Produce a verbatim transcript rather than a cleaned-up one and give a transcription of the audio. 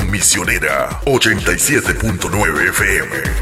Misionera ochenta y siete punto nueve F M.